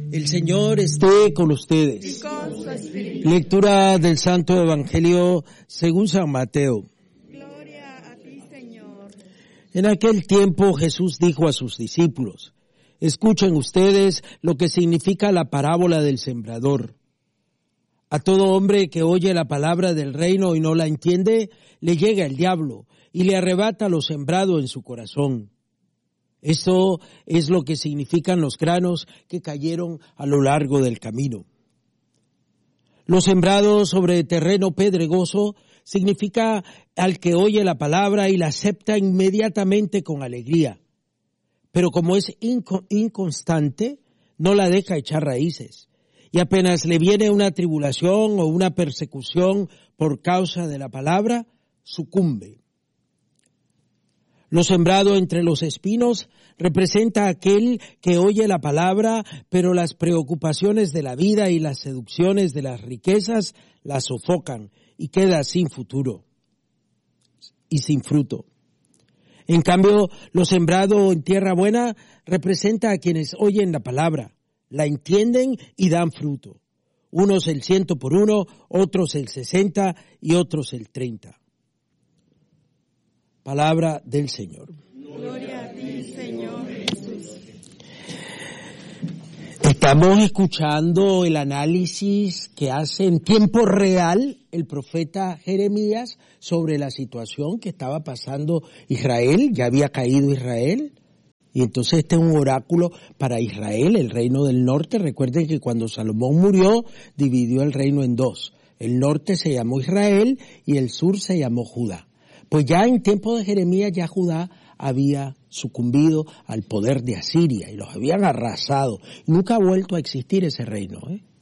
El Señor esté con ustedes. Y con su espíritu. Lectura del Santo Evangelio según San Mateo. Gloria a ti, Señor. En aquel tiempo Jesús dijo a sus discípulos: escuchen ustedes lo que significa la parábola del sembrador. A todo hombre que oye la palabra del reino y no la entiende, le llega el diablo y le arrebata lo sembrado en su corazón. Esto es lo que significan los granos que cayeron a lo largo del camino. Lo sembrado sobre terreno pedregoso significa al que oye la palabra y la acepta inmediatamente con alegría. Pero como es inconstante, no la deja echar raíces. Y apenas le viene una tribulación o una persecución por causa de la palabra, sucumbe. Lo sembrado entre los espinos representa a aquel que oye la palabra, pero las preocupaciones de la vida y las seducciones de las riquezas la sofocan y queda sin futuro y sin fruto. En cambio, lo sembrado en tierra buena representa a quienes oyen la palabra, la entienden y dan fruto. Unos el 100 por uno, otros el 60 y otros el 30. Palabra del Señor. Gloria a ti, Señor Jesús. Estamos escuchando el análisis que hace en tiempo real el profeta Jeremías sobre la situación que estaba pasando Israel. Ya había caído Israel. Y entonces este es un oráculo para Israel, el reino del norte. Recuerden que cuando Salomón murió, dividió el reino en dos. El norte se llamó Israel y el sur se llamó Judá. Pues ya en tiempo de Jeremías ya Judá había sucumbido al poder de Asiria y los habían arrasado. Nunca ha vuelto a existir ese reino.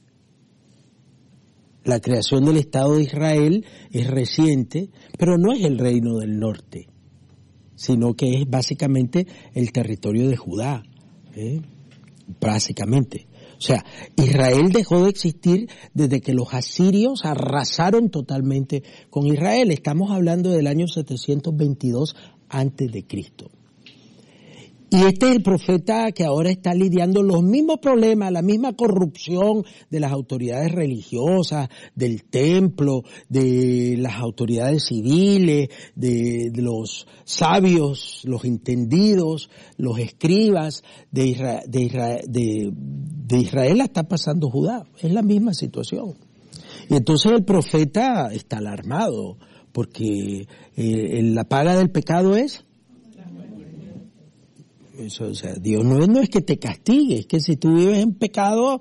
La creación del Estado de Israel es reciente, pero no es el reino del norte, sino que es básicamente el territorio de Judá, básicamente. O sea, Israel dejó de existir desde que los asirios arrasaron totalmente con Israel. Estamos hablando del año 722 antes de Cristo. Y este es el profeta que ahora está lidiando los mismos problemas, la misma corrupción de las autoridades religiosas, del templo, de las autoridades civiles, de los sabios, los entendidos, los escribas de Israel la está pasando Judá. Es la misma situación. Y entonces el profeta está alarmado porque la paga del pecado es... Eso, o sea, Dios no es que te castigue, es que si tú vives en pecado,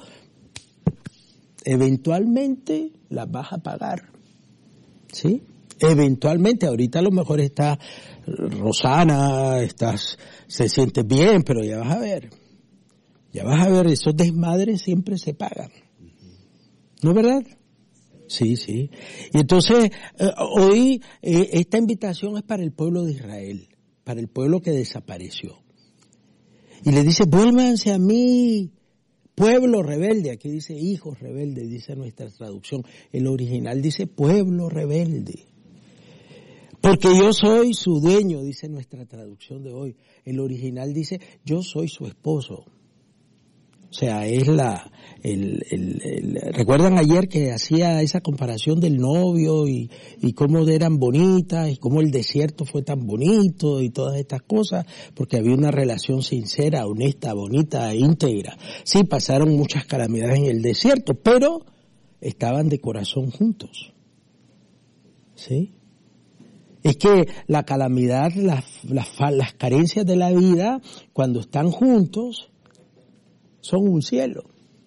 eventualmente las vas a pagar. ¿Sí? Eventualmente, ahorita a lo mejor estás Rosana, se sientes bien, pero ya vas a ver, esos desmadres siempre se pagan. ¿No es verdad? Sí. Y entonces, hoy, esta invitación es para el pueblo de Israel, para el pueblo que desapareció. Y le dice, vuélvanse a mí, pueblo rebelde. Aquí dice hijos rebeldes, dice nuestra traducción. El original dice pueblo rebelde. Porque yo soy su dueño, dice nuestra traducción de hoy. El original dice, yo soy su esposo. O sea, es recuerdan ayer que hacía esa comparación del novio y cómo eran bonitas y cómo el desierto fue tan bonito y todas estas cosas, porque había una relación sincera, honesta, bonita, íntegra. Sí, pasaron muchas calamidades en el desierto, pero estaban de corazón juntos. ¿Sí? Es que la calamidad, las carencias de la vida, cuando están juntos, son un cielo.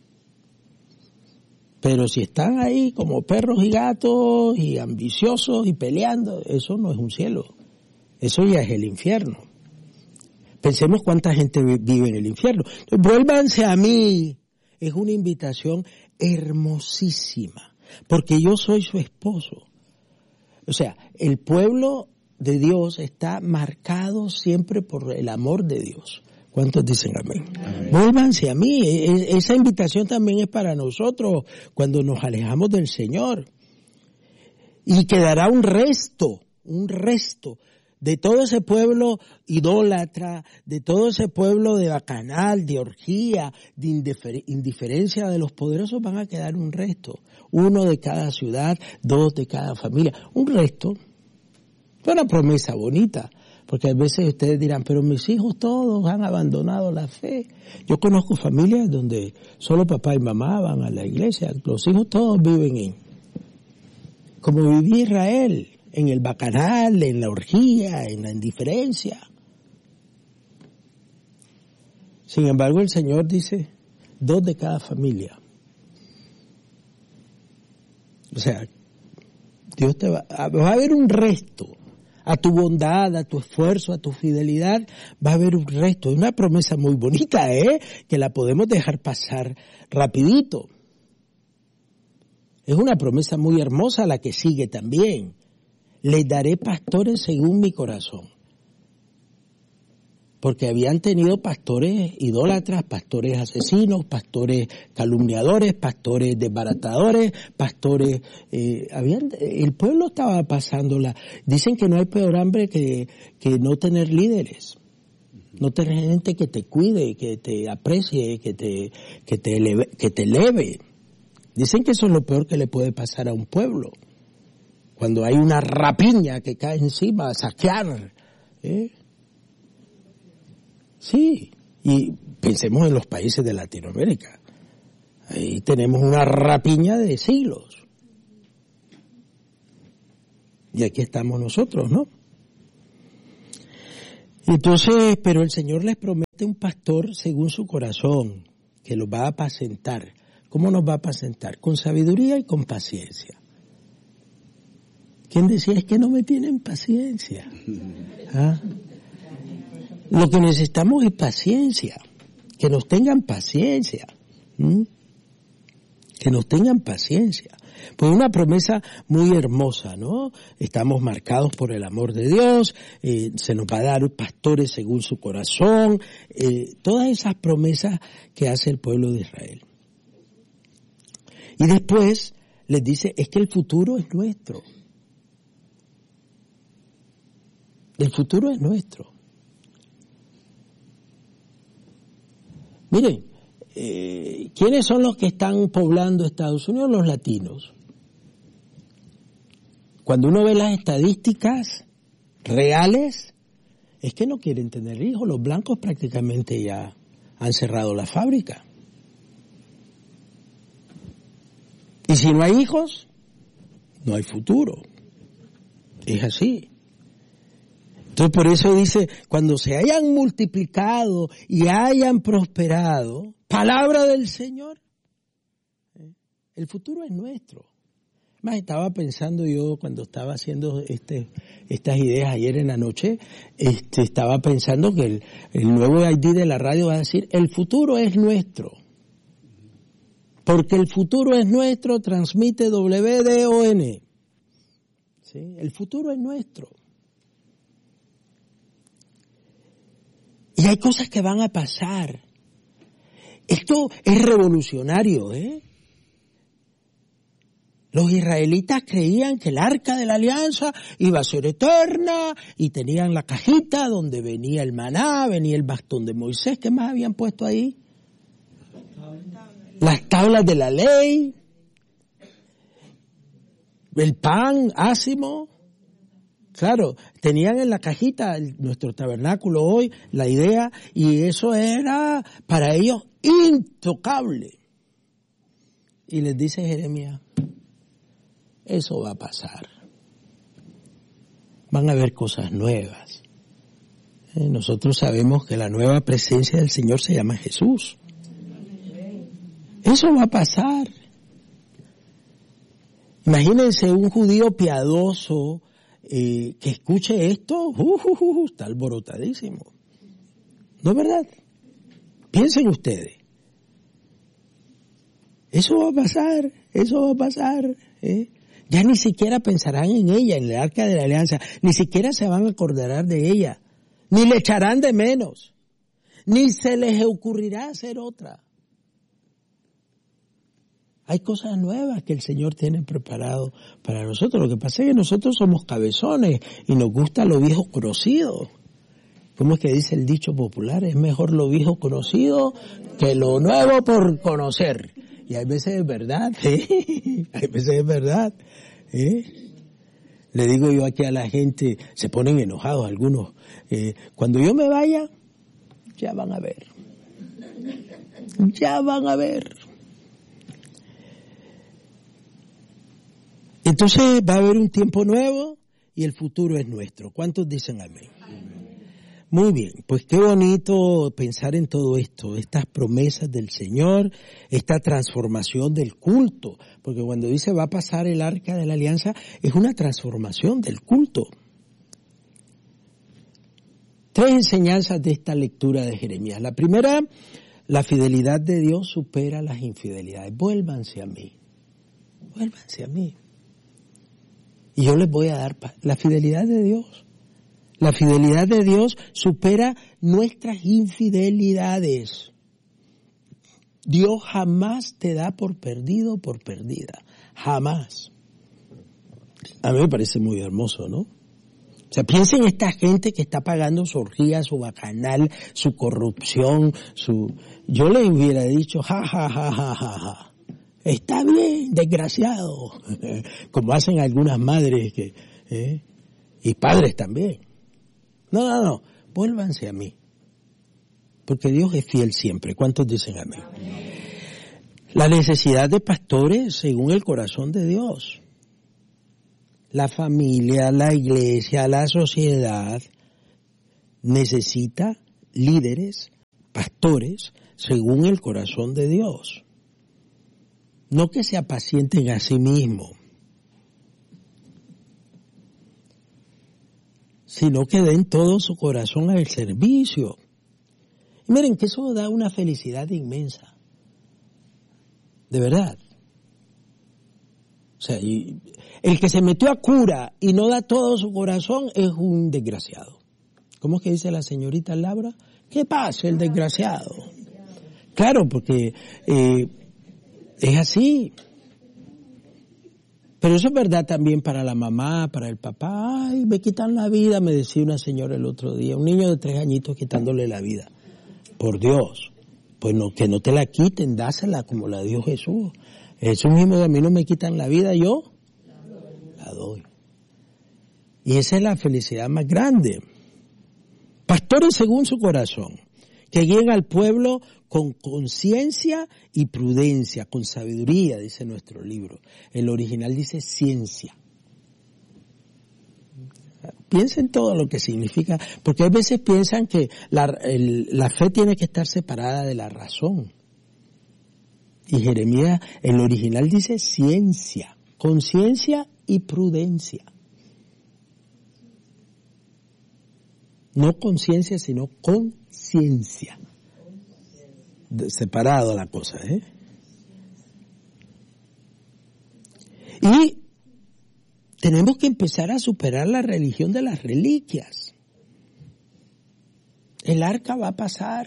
Pero si están ahí como perros y gatos y ambiciosos y peleando, eso no es un cielo. Eso ya es el infierno. Pensemos cuánta gente vive en el infierno. Entonces, vuélvanse a mí. Es una invitación hermosísima, porque yo soy su esposo. O sea, el pueblo de Dios está marcado siempre por el amor de Dios. ¿Cuántos dicen amén? Amén. Vuélvanse a mí. Esa invitación también es para nosotros cuando nos alejamos del Señor. Y quedará un resto de todo ese pueblo idólatra, de todo ese pueblo de bacanal, de orgía, de indiferencia de los poderosos, van a quedar un resto. 1 de cada ciudad, 2 de cada familia. Un resto. Es una promesa bonita, porque a veces ustedes dirán, pero mis hijos todos han abandonado la fe. Yo conozco familias donde solo papá y mamá van a la iglesia, los hijos todos viven como vivía Israel, en el bacanal, en la orgía, en la indiferencia. Sin embargo, el Señor dice, 2 de cada familia. O sea, Dios va a haber un resto. A tu bondad, a tu esfuerzo, a tu fidelidad, va a haber un resto. Es una promesa muy bonita, que la podemos dejar pasar rapidito. Es una promesa muy hermosa la que sigue también. Les daré pastores según mi corazón. Porque habían tenido pastores idólatras, pastores asesinos, pastores calumniadores, pastores desbaratadores, pastores... el pueblo estaba pasándola. Dicen que no hay peor hambre que no tener líderes. No tener gente que te cuide, que te aprecie, que te eleve. Dicen que eso es lo peor que le puede pasar a un pueblo. Cuando hay una rapiña que cae encima a saquear. Sí, y pensemos en los países de Latinoamérica. Ahí tenemos una rapiña de siglos. Y aquí estamos nosotros, ¿no? Entonces, pero el Señor les promete un pastor según su corazón, que los va a apacentar. ¿Cómo nos va a apacentar? Con sabiduría y con paciencia. ¿Quién decía? Es que no me tienen paciencia. ¿Ah? Lo que necesitamos es paciencia, que nos tengan paciencia, que nos tengan paciencia. Pues una promesa muy hermosa, ¿no? Estamos marcados por el amor de Dios, se nos va a dar pastores según su corazón, todas esas promesas que hace el pueblo de Israel. Y después les dice, es que el futuro es nuestro. El futuro es nuestro. Miren, ¿quiénes son los que están poblando Estados Unidos? Los latinos. Cuando uno ve las estadísticas reales, es que no quieren tener hijos. Los blancos prácticamente ya han cerrado la fábrica. Y si no hay hijos, no hay futuro. Es así. Entonces por eso dice, cuando se hayan multiplicado y hayan prosperado, palabra del Señor, el futuro es nuestro. Más estaba pensando yo cuando estaba haciendo estas ideas ayer en la noche, estaba pensando que el nuevo ID de la radio va a decir, el futuro es nuestro. Porque el futuro es nuestro, transmite WDON. ¿Sí? El futuro es nuestro. Y hay cosas que van a pasar. Esto es revolucionario, Los israelitas creían que el arca de la alianza iba a ser eterna y tenían la cajita donde venía el maná, venía el bastón de Moisés. ¿Qué más habían puesto ahí? Las tablas de la ley, el pan ácimo. Claro, tenían en la cajita nuestro tabernáculo hoy, la idea, y eso era para ellos intocable. Y les dice Jeremías, eso va a pasar. Van a haber cosas nuevas. Nosotros sabemos que la nueva presencia del Señor se llama Jesús. Eso va a pasar. Imagínense un judío piadoso que escuche esto, está alborotadísimo. ¿No es verdad? Piensen ustedes. Eso va a pasar. Ya ni siquiera pensarán en ella, en el arca de la alianza, ni siquiera se van a acordar de ella, ni le echarán de menos, ni se les ocurrirá hacer otra. Hay cosas nuevas que el Señor tiene preparado para nosotros. Lo que pasa es que nosotros somos cabezones y nos gusta lo viejo conocido. ¿Cómo es que dice el dicho popular? Es mejor lo viejo conocido que lo nuevo por conocer. Y hay veces es verdad, hay veces es verdad. Le digo yo aquí a la gente, se ponen enojados algunos. Cuando yo me vaya, ya van a ver. Ya van a ver. Entonces va a haber un tiempo nuevo y el futuro es nuestro. ¿Cuántos dicen amén? Muy bien, pues qué bonito pensar en todo esto, estas promesas del Señor, esta transformación del culto, porque cuando dice va a pasar el arca de la alianza, es una transformación del culto. 3 enseñanzas de esta lectura de Jeremías. La primera, la fidelidad de Dios supera las infidelidades. Vuélvanse a mí, vuélvanse a mí. Y yo les voy a dar paz. La fidelidad de Dios. La fidelidad de Dios supera nuestras infidelidades. Dios jamás te da por perdido o por perdida. Jamás. A mí me parece muy hermoso, ¿no? O sea, piensen en esta gente que está pagando su orgía, su bacanal, su corrupción, Yo le hubiera dicho, ja, ja, ja, ja, ja, ja. Está bien, desgraciado. Como hacen algunas madres y padres también. No. Vuélvanse a mí. Porque Dios es fiel siempre. ¿Cuántos dicen amén? La necesidad de pastores según el corazón de Dios. La familia, la iglesia, la sociedad necesita líderes, pastores según el corazón de Dios. No que se apacienten a sí mismos, sino que den todo su corazón al servicio. Y miren que eso da una felicidad inmensa. De verdad. O sea, el que se metió a cura y no da todo su corazón es un desgraciado. ¿Cómo es que dice la señorita Laura? ¿Qué pasa el desgraciado? Claro, porque es así. Pero eso es verdad también para la mamá, para el papá. Ay, me quitan la vida, me decía una señora el otro día. Un niño de 3 añitos quitándole la vida. Por Dios. Pues no, que no te la quiten, dásela como la dio Jesús. Jesús mismo, de a mí no me quitan la vida, yo la doy. Y esa es la felicidad más grande. Pastores según su corazón, que guíen al pueblo con conciencia y prudencia, con sabiduría, dice nuestro libro. El original dice ciencia. Piensen todo lo que significa, porque a veces piensan que la fe tiene que estar separada de la razón. Y Jeremías, el original dice ciencia, conciencia y prudencia. No conciencia, sino conciencia. Separado la cosa, Y tenemos que empezar a superar la religión de las reliquias. El arca va a pasar.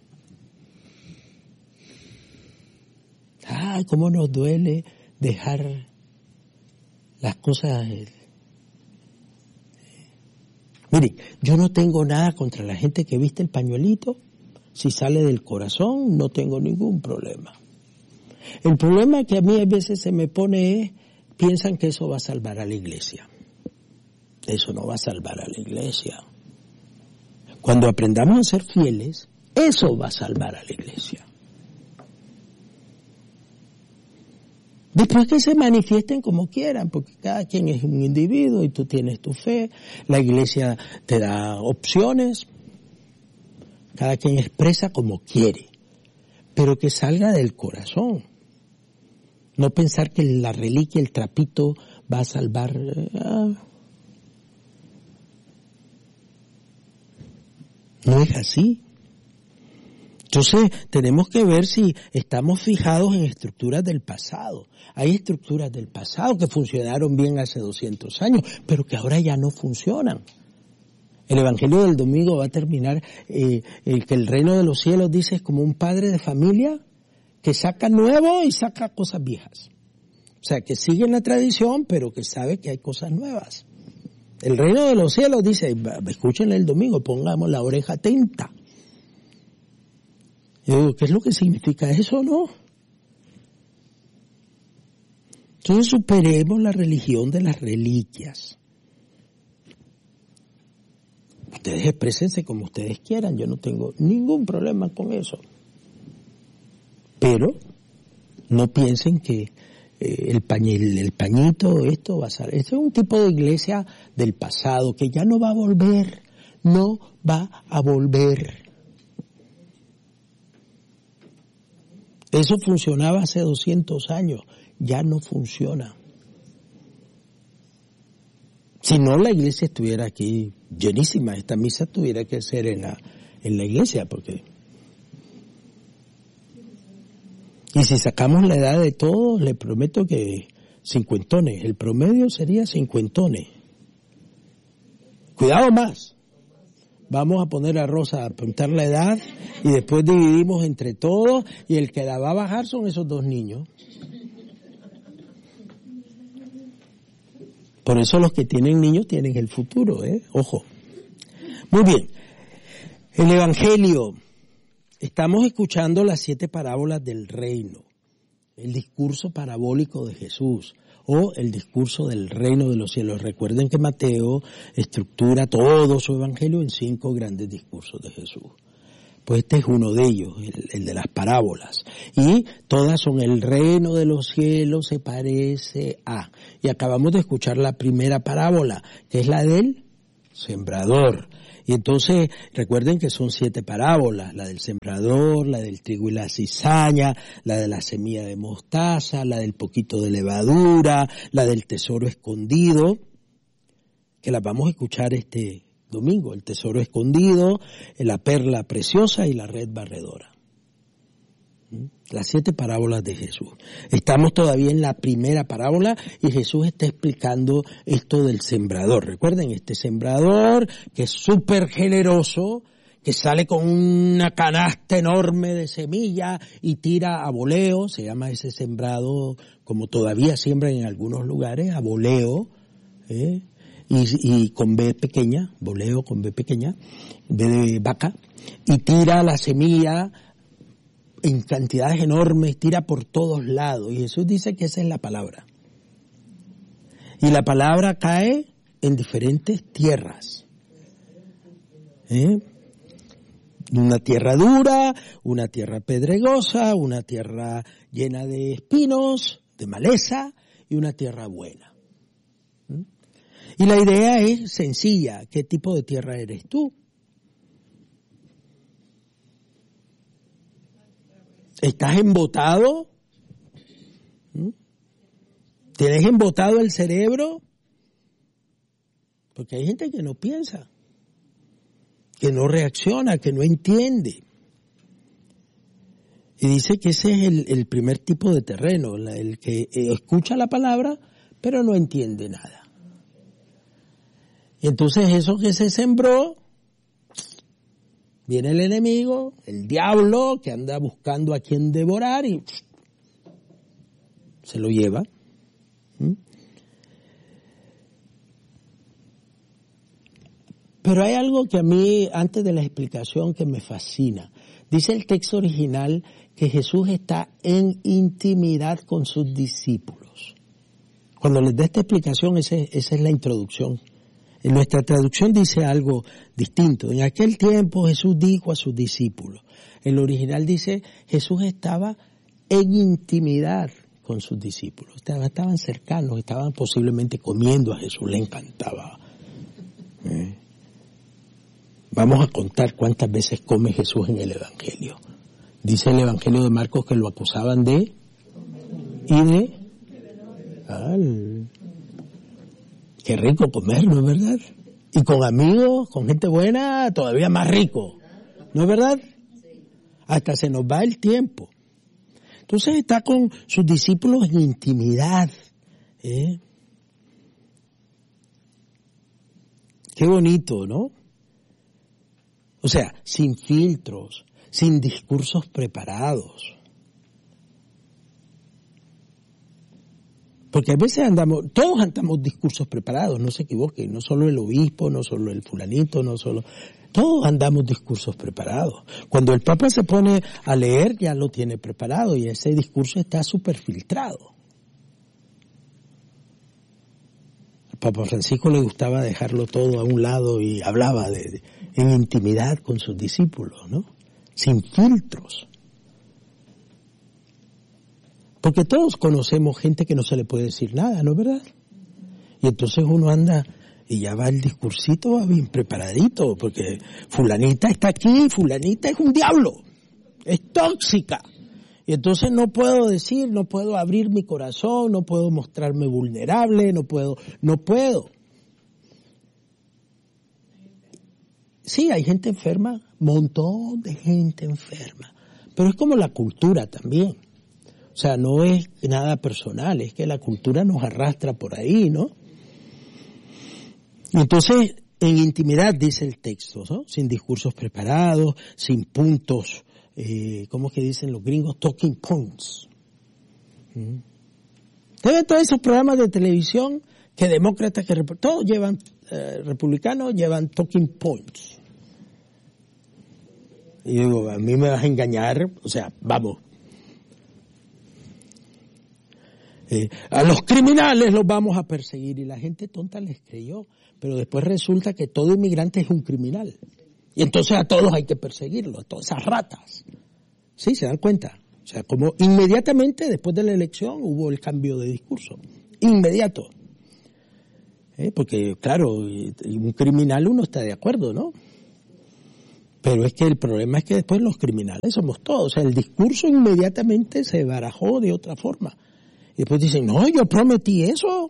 Ay, cómo nos duele dejar las cosas. Mire, yo no tengo nada contra la gente que viste el pañuelito. Si sale del corazón, no tengo ningún problema. El problema que a mí a veces se me pone es, piensan que eso va a salvar a la iglesia. Eso no va a salvar a la iglesia. Cuando aprendamos a ser fieles, eso va a salvar a la iglesia. Después que se manifiesten como quieran, porque cada quien es un individuo y tú tienes tu fe, la iglesia te da opciones, cada quien expresa como quiere, pero que salga del corazón. No pensar que la reliquia, el trapito, va a salvar. No es así. Entonces, tenemos que ver si estamos fijados en estructuras del pasado. Hay estructuras del pasado que funcionaron bien hace 200 años, pero que ahora ya no funcionan. El Evangelio del domingo va a terminar, que el reino de los cielos, dice, es como un padre de familia que saca nuevo y saca cosas viejas. O sea, que sigue la tradición, pero que sabe que hay cosas nuevas. El reino de los cielos dice, escúchenle el domingo, pongamos la oreja atenta. Yo digo, ¿qué es lo que significa eso, no? Entonces superemos la religión de las reliquias. Ustedes exprésense como ustedes quieran, yo no tengo ningún problema con eso. Pero no piensen que el pañito, esto va a ser... Este es un tipo de iglesia del pasado que ya no va a volver, no va a volver. Eso funcionaba hace 200 años, ya no funciona. Si no, la iglesia estuviera aquí llenísima, esta misa tuviera que ser en la iglesia, porque... Y si sacamos la edad de todos, les prometo que 50, el promedio sería 50. Cuidado más. Vamos a poner a Rosa a apuntar la edad y después dividimos entre todos y el que la va a bajar son esos 2 niños. Por eso los que tienen niños tienen el futuro, ojo. Muy bien. El Evangelio. Estamos escuchando las 7 parábolas del reino, el discurso parabólico de Jesús o el discurso del reino de los cielos. Recuerden que Mateo estructura todo su evangelio en 5 grandes discursos de Jesús. Pues este es uno de ellos, el de las parábolas. Y todas son el reino de los cielos se parece a. Y acabamos de escuchar la primera parábola, que es la del sembrador. Y entonces, recuerden que son 7 parábolas, la del sembrador, la del trigo y la cizaña, la de la semilla de mostaza, la del poquito de levadura, la del tesoro escondido, que las vamos a escuchar este domingo, el tesoro escondido, la perla preciosa y la red barredora. Las 7 parábolas de Jesús. Estamos todavía en la primera parábola y Jesús está explicando esto del sembrador. Recuerden, este sembrador que es súper generoso, que sale con una canasta enorme de semilla y tira a voleo, se llama ese sembrado, como todavía siembran en algunos lugares, a voleo, y con B pequeña, voleo con B pequeña, B de vaca, y tira la semilla en cantidades enormes, tira por todos lados. Y Jesús dice que esa es la palabra. Y la palabra cae en diferentes tierras. Una tierra dura, una tierra pedregosa, una tierra llena de espinos, de maleza, y una tierra buena. Y la idea es sencilla. ¿Qué tipo de tierra eres tú? ¿Estás embotado? ¿Tienes embotado el cerebro? Porque hay gente que no piensa, que no reacciona, que no entiende. Y dice que ese es el primer tipo de terreno, el que escucha la palabra, pero no entiende nada. Y entonces eso que se sembró, viene el enemigo, el diablo, que anda buscando a quien devorar y se lo lleva. Pero hay algo que a mí, antes de la explicación, que me fascina. Dice el texto original que Jesús está en intimidad con sus discípulos. Cuando les dé esta explicación, esa es la introducción. En nuestra traducción dice algo distinto. En aquel tiempo Jesús dijo a sus discípulos. El original dice, Jesús estaba en intimidad con sus discípulos. Estaban cercanos, estaban posiblemente comiendo a Jesús, le encantaba. Vamos a contar cuántas veces come Jesús en el Evangelio. Dice el Evangelio de Marcos que lo acusaban de... ¿Y de? Qué rico comer, ¿no es verdad? Y con amigos, con gente buena, todavía más rico. ¿No es verdad? Hasta se nos va el tiempo. Entonces está con sus discípulos en intimidad. Qué bonito, ¿no? O sea, sin filtros, sin discursos preparados. Porque a veces todos andamos discursos preparados, no se equivoquen, no solo el obispo, no solo el fulanito, todos andamos discursos preparados. Cuando el Papa se pone a leer, ya lo tiene preparado y ese discurso está súper filtrado. Al Papa Francisco le gustaba dejarlo todo a un lado y hablaba en intimidad con sus discípulos, ¿no? Sin filtros. Porque todos conocemos gente que no se le puede decir nada, ¿no es verdad? Y entonces uno anda y ya va el discursito, va bien preparadito, porque fulanita está aquí, fulanita es un diablo, es tóxica. Y entonces no puedo abrir mi corazón, no puedo mostrarme vulnerable, no puedo. Sí, hay gente enferma, montón de gente enferma, pero es como la cultura también. O sea, no es nada personal, es que la cultura nos arrastra por ahí, ¿no? Y entonces, en intimidad, dice el texto, ¿no? Sin discursos preparados, sin puntos, ¿cómo es que dicen los gringos? Talking points. Deben todos esos programas de televisión que demócratas, todos llevan, republicanos llevan talking points. Y yo digo, a mí me vas a engañar, o sea, vamos. A los criminales los vamos a perseguir y la gente tonta les creyó, pero después resulta que todo inmigrante es un criminal y entonces a todos hay que perseguirlos, a todas esas ratas. ¿Sí? ¿Se dan cuenta? O sea, como inmediatamente después de la elección hubo el cambio de discurso, inmediato. Porque claro, un criminal uno está de acuerdo, ¿no? Pero es que el problema es que después los criminales somos todos, o sea, el discurso inmediatamente se barajó de otra forma. Y después dicen, no, yo prometí eso.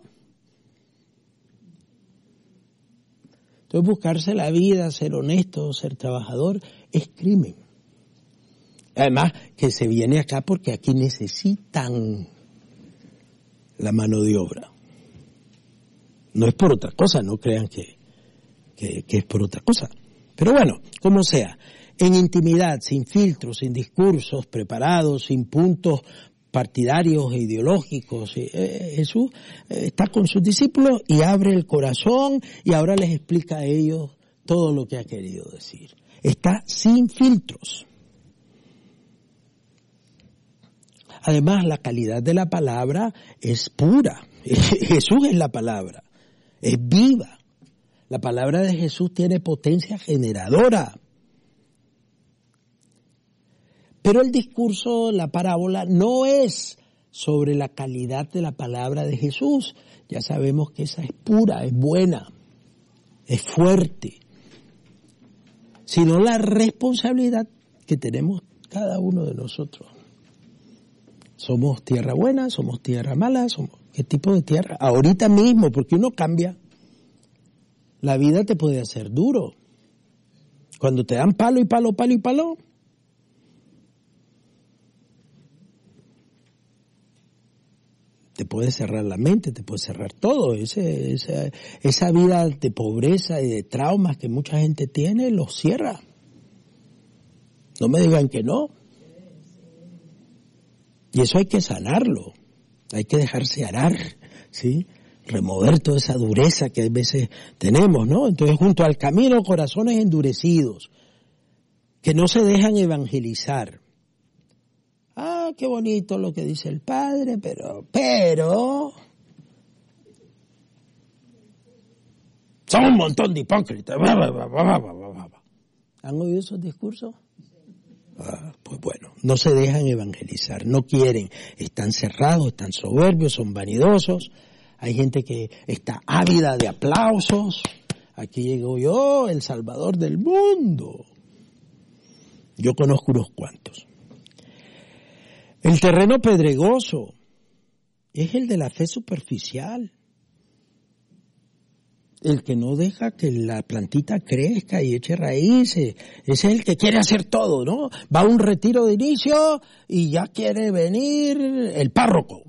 Entonces buscarse la vida, ser honesto, ser trabajador, es crimen. Además, que se viene acá porque aquí necesitan la mano de obra. No es por otra cosa, no crean que es por otra cosa. Pero bueno, como sea, en intimidad, sin filtros, sin discursos preparados, sin puntos partidarios e ideológicos. Jesús está con sus discípulos y abre el corazón y ahora les explica a ellos todo lo que ha querido decir. Está sin filtros. Además, la calidad de la palabra es pura. Jesús es la palabra. Es viva. La palabra de Jesús tiene potencia generadora. Pero el discurso, la parábola, no es sobre la calidad de la palabra de Jesús. Ya sabemos que esa es pura, es buena, es fuerte. Sino la responsabilidad que tenemos cada uno de nosotros. ¿Somos tierra buena? ¿Somos tierra mala? ¿Qué tipo de tierra? Ahorita mismo, porque uno cambia. La vida te puede hacer duro. Cuando te dan palo y palo, palo y palo, te puede cerrar la mente, te puede cerrar todo. Esa vida de pobreza y de traumas que mucha gente tiene, los cierra. No me digan que no. Y eso hay que sanarlo. Hay que dejarse arar, ¿sí? Remover toda esa dureza que a veces tenemos, ¿no? Entonces, junto al camino, corazones endurecidos, que no se dejan evangelizar. Ah, qué bonito lo que dice el Padre, pero son un montón de hipócritas. ¿Han oído esos discursos? Pues bueno, no se dejan evangelizar, no quieren, están cerrados, están soberbios, son vanidosos. Hay gente que está ávida de aplausos. Aquí llego yo, el Salvador del mundo. Yo conozco unos cuantos. El terreno pedregoso es el de la fe superficial. El que no deja que la plantita crezca y eche raíces. Ese es el que quiere hacer todo, ¿no? Va a un retiro de inicio y ya quiere venir el párroco.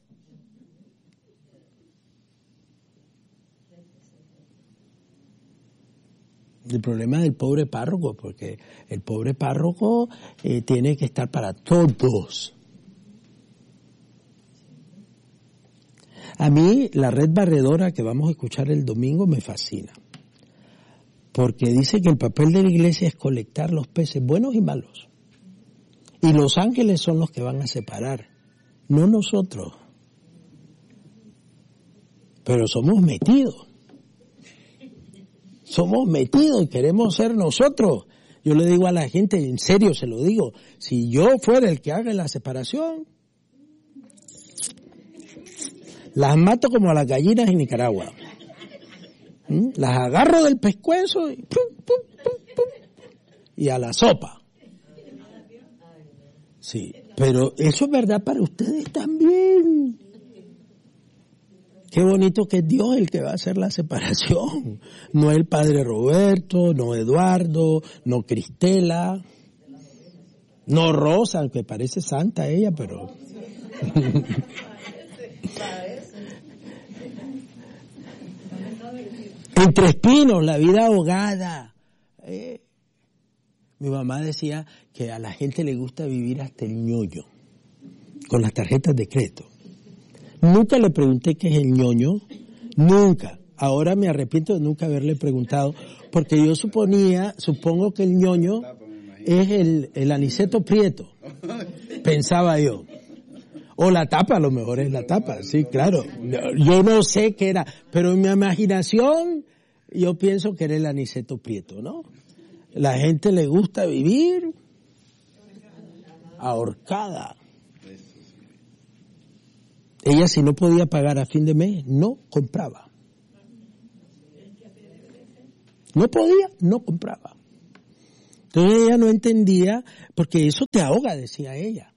El problema del pobre párroco, porque el pobre párroco tiene que estar para todos. A mí la red barredora que vamos a escuchar el domingo me fascina. Porque dice que el papel de la iglesia es colectar los peces buenos y malos. Y los ángeles son los que van a separar, no nosotros. Pero somos metidos. Somos metidos y queremos ser nosotros. Yo le digo a la gente, en serio se lo digo, si yo fuera el que haga la separación, las mato como a las gallinas en Nicaragua. Las agarro del pescuezo y, y a la sopa. Sí, pero eso es verdad para ustedes también. Qué bonito que es Dios el que va a hacer la separación. No el padre Roberto, no Eduardo, no Cristela, no Rosa, aunque parece santa ella, pero... Entre espinos, la vida ahogada. Mi mamá decía que a la gente le gusta vivir hasta el ñoño, con las tarjetas de crédito. Nunca le pregunté qué es el ñoño, nunca. Ahora me arrepiento de nunca haberle preguntado, porque yo supongo que el ñoño es el aniceto prieto, pensaba yo. O la tapa, a lo mejor es la tapa, sí, claro. Yo no sé qué era, pero en mi imaginación yo pienso que era el aniceto prieto, ¿no? La gente le gusta vivir ahorcada. Ella, si no podía pagar a fin de mes, no compraba. No podía, no compraba. Entonces ella no entendía, porque eso te ahoga, decía ella.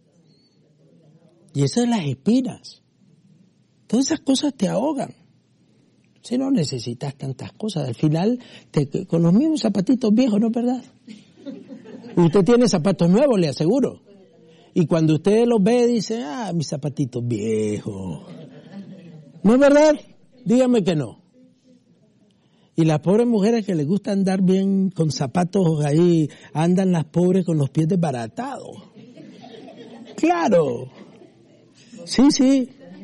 Y esas son las espinas. Todas esas cosas te ahogan. Si no necesitas tantas cosas, al final, con los mismos zapatitos viejos, ¿no es verdad? Usted tiene zapatos nuevos, le aseguro. Y cuando usted los ve, dice, mis zapatitos viejos. ¿No es verdad? Dígame que no. Y las pobres mujeres que les gusta andar bien con zapatos ahí, andan las pobres con los pies desbaratados. Claro. Sí.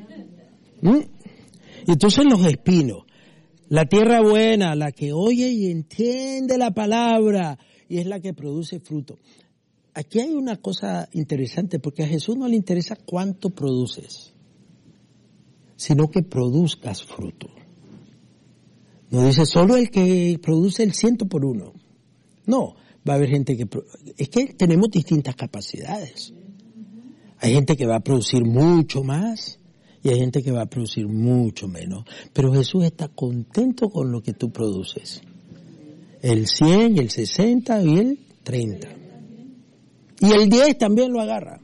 Y entonces los espinos. La tierra buena, la que oye y entiende la palabra, y es la que produce fruto. Aquí hay una cosa interesante, porque a Jesús no le interesa cuánto produces, sino que produzcas fruto. No dice solo el que produce el 100 por 1. No, va a haber gente que... Es que tenemos distintas capacidades. Hay gente que va a producir mucho más y hay gente que va a producir mucho menos. Pero Jesús está contento con lo que tú produces. El 100, el 60 y el 30. Y el 10 también lo agarra.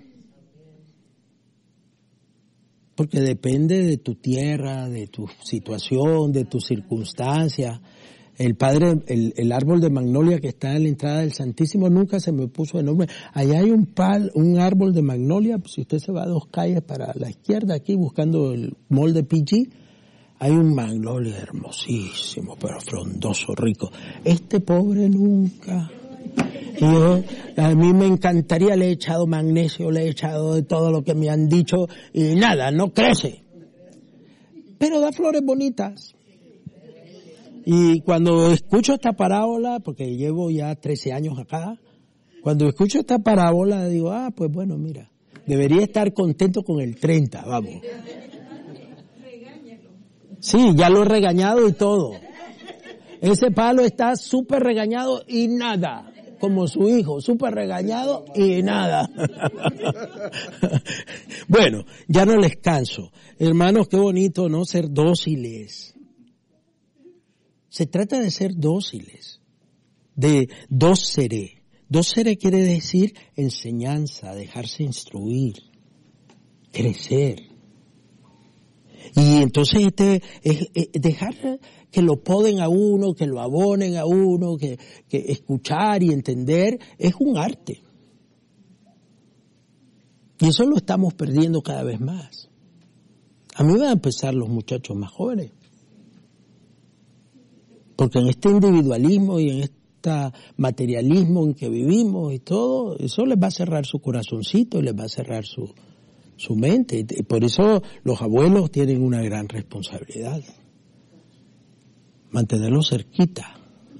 Porque depende de tu tierra, de tu situación, de tus circunstancias. El árbol de magnolia que está en la entrada del Santísimo nunca se me puso enorme. Allá hay un árbol de magnolia, pues si usted se va 2 calles para la izquierda aquí buscando el mall de PG, hay un magnolia hermosísimo, pero frondoso, rico. Este pobre nunca... a mí me encantaría, le he echado magnesio, le he echado de todo lo que me han dicho y nada, no crece. Pero da flores bonitas. Y cuando escucho esta parábola, porque llevo ya 13 años acá, cuando escucho esta parábola digo, pues bueno, mira, debería estar contento con el 30, vamos. Sí, ya lo he regañado y todo. Ese palo está súper regañado y nada. Como su hijo, súper regañado y nada. Bueno, ya no les canso. Hermanos, qué bonito, ¿no? Ser dóciles. Se trata de ser dóciles. De docere. Docere quiere decir enseñanza, dejarse instruir, crecer. Y entonces dejar que lo poden a uno, que lo abonen a uno, que escuchar y entender, es un arte. Y eso lo estamos perdiendo cada vez más. A mí van a empezar los muchachos más jóvenes. Porque en este individualismo y en este materialismo en que vivimos y todo, eso les va a cerrar su corazoncito y les va a cerrar su su mente. Y por eso los abuelos tienen una gran responsabilidad. Mantenerlos cerquita.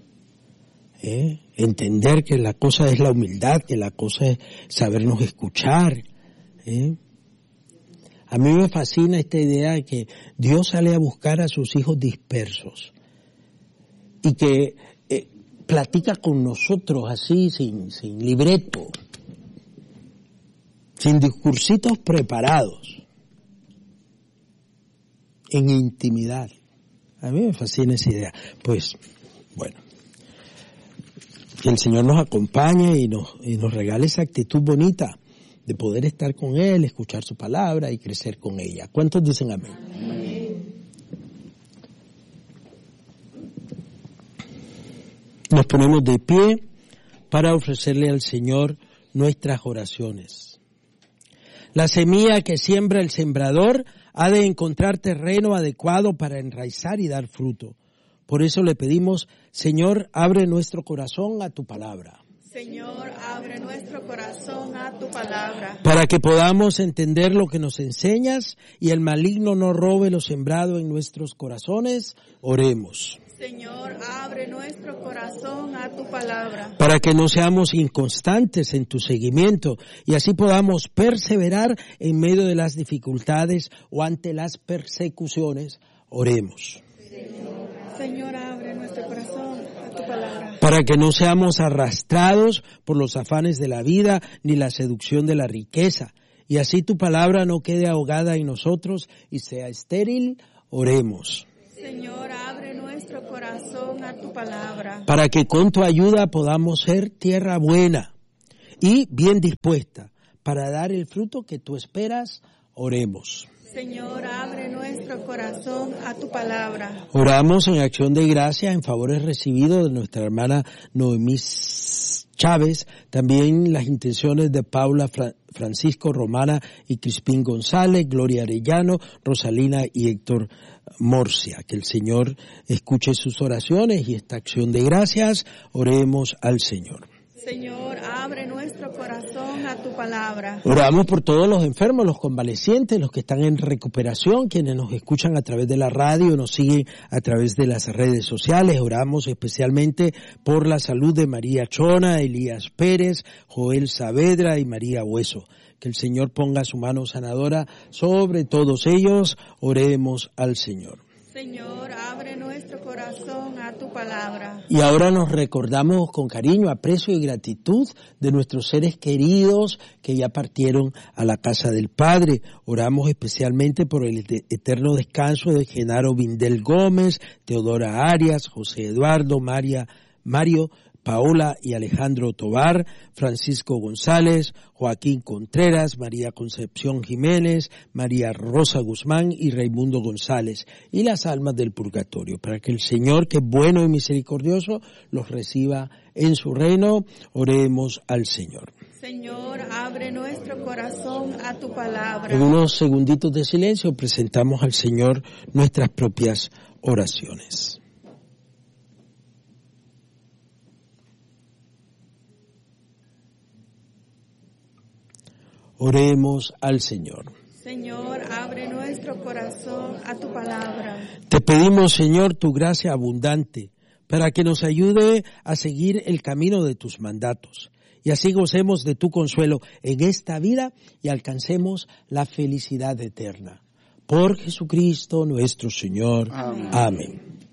Entender que la cosa es la humildad, que la cosa es sabernos escuchar. A mí me fascina esta idea de que Dios sale a buscar a sus hijos dispersos y que platica con nosotros así, sin libreto, sin discursitos preparados, en intimidad. A mí me fascina esa idea. Pues, bueno, que el Señor nos acompañe y nos regale esa actitud bonita de poder estar con Él, escuchar su palabra y crecer con ella. ¿Cuántos dicen amén? Amén. Nos ponemos de pie para ofrecerle al Señor nuestras oraciones. La semilla que siembra el sembrador ha de encontrar terreno adecuado para enraizar y dar fruto. Por eso le pedimos, Señor, abre nuestro corazón a tu palabra. Señor, abre nuestro corazón a tu palabra. Para que podamos entender lo que nos enseñas y el maligno no robe lo sembrado en nuestros corazones, oremos. Señor, abre nuestro corazón a tu palabra. Para que no seamos inconstantes en tu seguimiento y así podamos perseverar en medio de las dificultades o ante las persecuciones, oremos. Señor, abre nuestro corazón a tu palabra. Para que no seamos arrastrados por los afanes de la vida ni la seducción de la riqueza y así tu palabra no quede ahogada en nosotros y sea estéril, oremos. Señor, abre nuestro corazón a tu palabra. Para que con tu ayuda podamos ser tierra buena y bien dispuesta para dar el fruto que tú esperas, oremos. Señor, abre nuestro corazón a tu palabra. Oramos en acción de gracia en favores recibidos de nuestra hermana Noemí Chávez, también las intenciones de Paula Francisco Romana y Crispín González, Gloria Arellano, Rosalina y Héctor Morcia. Que el Señor escuche sus oraciones y esta acción de gracias, oremos al Señor. Señor, abre nuestro corazón a tu palabra. Oramos por todos los enfermos, los convalecientes, los que están en recuperación, quienes nos escuchan a través de la radio, nos siguen a través de las redes sociales. Oramos especialmente por la salud de María Chona, Elías Pérez, Joel Saavedra y María Hueso. Que el Señor ponga su mano sanadora sobre todos ellos. Oremos al Señor. Señor, abre nuestro corazón a tu palabra. Y ahora nos recordamos con cariño, aprecio y gratitud de nuestros seres queridos que ya partieron a la casa del Padre. Oramos especialmente por el eterno descanso de Genaro Vindel Gómez, Teodora Arias, José Eduardo, Mario, Paola y Alejandro Tobar, Francisco González, Joaquín Contreras, María Concepción Jiménez, María Rosa Guzmán y Raimundo González, y las almas del purgatorio, para que el Señor, que es bueno y misericordioso, los reciba en su reino. Oremos al Señor. Señor, abre nuestro corazón a tu palabra. En unos segunditos de silencio presentamos al Señor nuestras propias oraciones. Oremos al Señor. Señor, abre nuestro corazón a tu palabra. Te pedimos, Señor, tu gracia abundante, para que nos ayude a seguir el camino de tus mandatos, y así gocemos de tu consuelo en esta vida y alcancemos la felicidad eterna. Por Jesucristo nuestro Señor. Amén. Amén.